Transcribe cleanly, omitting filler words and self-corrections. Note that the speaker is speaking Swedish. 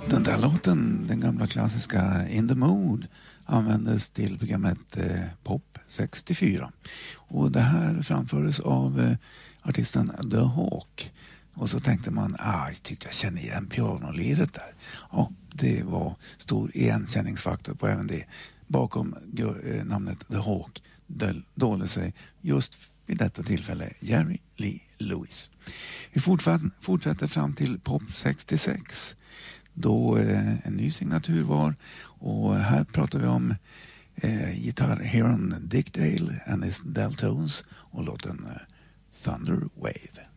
Den där låten, den gamla klassiska In the Mood, användes till programmet Pop 64. Och det här framfördes av artisten The Hawk. Och så tänkte man, jag tyckte jag kände igen pianoliret där. Ja, det var stor igenkänningsfaktor på även det. Bakom namnet The Hawk dolde sig just vid detta tillfälle Jerry Lee Lewis. Vi fortsätter fram till Pop 66. Då en ny signatur var, och här pratar vi om gitarrheron Dick Dale and his Deltones och låten Thunder Wave.